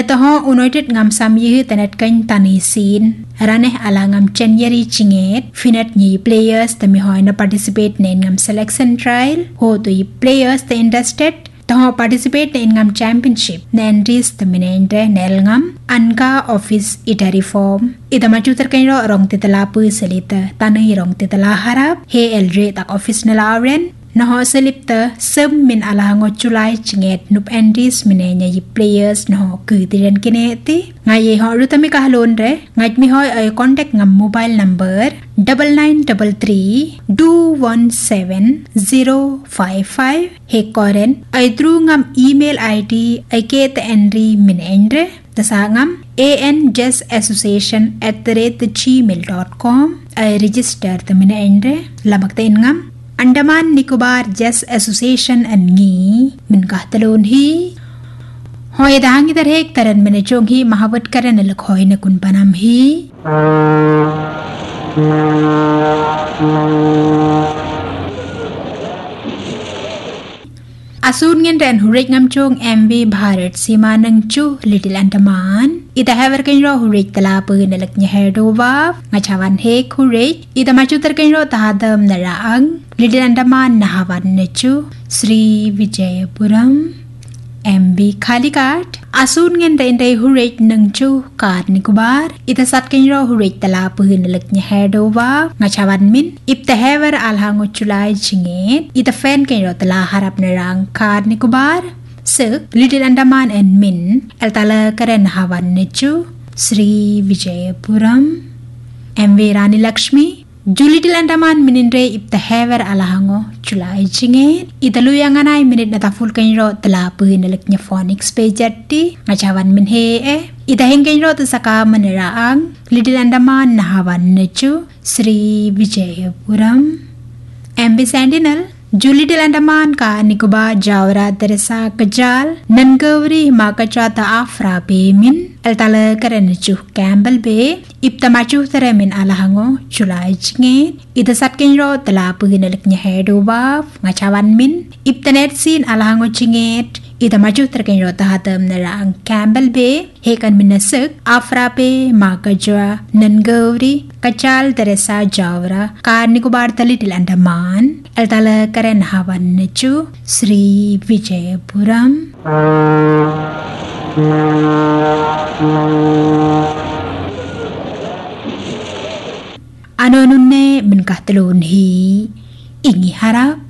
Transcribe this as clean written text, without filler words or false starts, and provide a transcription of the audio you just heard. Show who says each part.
Speaker 1: taho united ngam samye tanet kan tanisin raneh ala ngam January chinget finat ni players tami hoy na participate nen ngam selection trial ho to players the interested taho participate nen ngam championship nen ris taminendre nel ngam anka office ita reform ida maju terkain rong titala pu selita tanai rong titala harap he elre tak office nela aren naho selipta sem min ala ngo July chinget nup endis minenya yi players naho kutiran kineti ngaye ho rutami kahlon re ngaj mi hoy ay contact ngam mobile number 9933217055 he koren ay through ngam email id ay ket henry minendre tasangam anjazzassociation@gmail.com ay register tamina endre lamaktain ngam Andaman Nicobar Jazz Association and Ngi min kahtalon hi hoy dang idhar hek taran mene chong hi mahavat karan lakhoy na kun panam hi asun ngen ren hurek ngam chong MV Bharat Sima nang chu Little Andaman ida haver kain ro hurek tala pu nalak nya herdova ngachawan hek hurek ida machu tar kain ro tahadam naraang Little Andaman nahawan nechu Sri Vijayapuram MB Khalikat asun ngen ren dai hurek nang chu Kar Nicobar ida sat kain ro hurek tala pu nalak nya herdova ngachawan min ip the haver alhango chulai chinget ida fan kain ro tala harap narang Kar Nicobar Suk Little Andaman and Min Altala Karen Havan Nechu Sri Vijayapuram MV Rani Lakshmi Ju Little Andaman Minindre ip the haver alahango Chulai Chinget Italu yang anay minute na taful kanyo tala puhinalik niya phonics pejati ngachawan min he Itahing kanyo saka maniraang Little Andaman Nahavan Nechu Sri Vijayapuram MV Sentinel Ju Little Andaman ka Nicobar Jawra Teresa Kajal Nangawri Makacha ta Afra Bemin Altala Karenachu Campbell Bay Iptamachu Teremin Alahango Chulai Chinget Itasat Kenro Tala Puginalik nya Hedova Ngachawan Min Iptanet Sin Alahango Chinget Itamaju terkenyo tahatam narang Campbell Bay Hekan Minasuk Afra Bay Makacha Nangawri Kachal Teresa Jawra ka Nicobar Little Andaman Altala Karen Havan Nechu Sri Vijayapuram Ano nunne menkah telun hi ingi harap